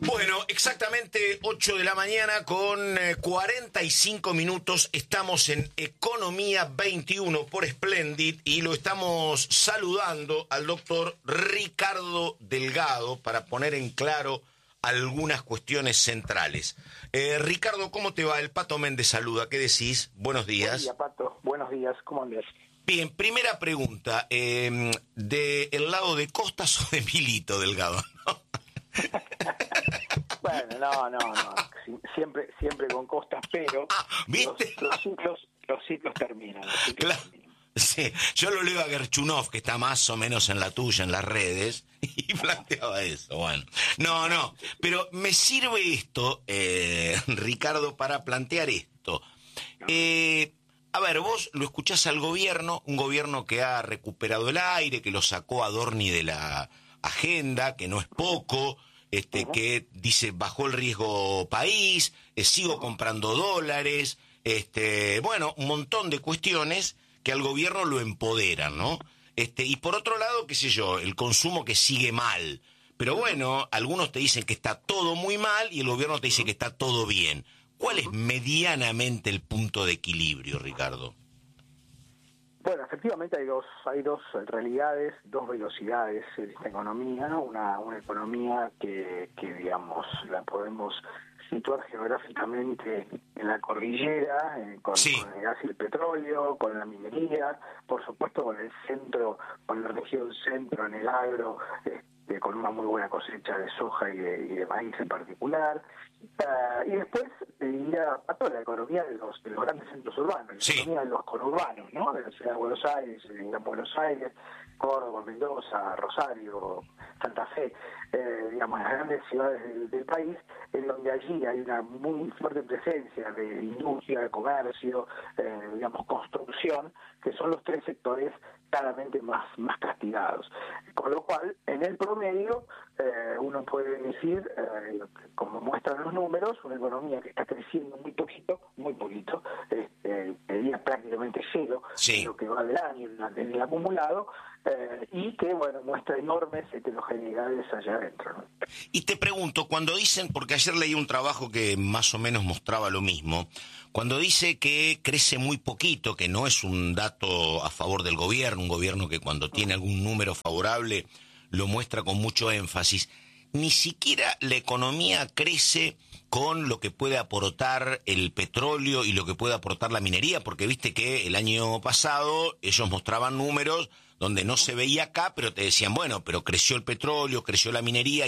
Bueno, exactamente 8 de la mañana con 45 minutos. Estamos en Economía 21 por Splendid y lo estamos saludando al doctor Ricardo Delgado para poner en claro algunas cuestiones centrales. Ricardo, ¿cómo te va? El Pato Méndez saluda. ¿Qué decís? Buenos días. Buen día, Pato. Buenos días. ¿Cómo andas? Bien, primera pregunta. ¿De el lado de Costas o de Milito Delgado? ¿No? Bueno, no. Siempre con Costas, pero ¿viste? los ciclos terminan. Claro. Sí, yo lo leo a Gerchunov, que está más o menos en la tuya, en las redes, y planteaba eso. Bueno, no, pero me sirve esto, Ricardo, para plantear esto. A ver, vos lo escuchás al gobierno, un gobierno que ha recuperado el aire, que lo sacó a Dorni de la agenda, que no es poco, que dice bajó el riesgo país, sigo comprando dólares, bueno, un montón de cuestiones que al gobierno lo empoderan, ¿no? Y por otro lado, qué sé yo, el consumo que sigue mal. Pero bueno, algunos te dicen que está todo muy mal y el gobierno te dice que está todo bien. ¿Cuál es medianamente el punto de equilibrio, Ricardo? Bueno, efectivamente hay dos realidades, dos velocidades en esta economía. Una economía que digamos la podemos situar geográficamente en la cordillera, con el gas y el petróleo, con la minería, por supuesto con el centro, con la región centro en el agro, con una muy buena cosecha de soja y de maíz en particular. Y después diría a toda la economía de los grandes centros urbanos, la economía de los conurbanos, ¿no? De la ciudad de Buenos Aires, Buenos Aires, Córdoba, Mendoza, Rosario, Santa Fe, digamos las grandes ciudades del país, en donde allí hay una muy fuerte presencia de industria, de comercio, digamos construcción, que son los tres sectores claramente más castigados. Con lo cual, en el promedio, uno puede decir, como muestran los números, una economía que está creciendo muy poquito, diría prácticamente cero, en lo que va del año, en el acumulado, y que, bueno, muestra enormes heterogeneidades allá adentro, ¿no? Y te pregunto, cuando dicen, porque ayer leí un trabajo que más o menos mostraba lo mismo, cuando dice que crece muy poquito, que no es un dato a favor del gobierno, un gobierno que cuando tiene algún número favorable lo muestra con mucho énfasis, ni siquiera la economía crece con lo que puede aportar el petróleo y lo que puede aportar la minería, porque viste que el año pasado ellos mostraban números donde no se veía acá, pero te decían, bueno, pero creció el petróleo, creció la minería,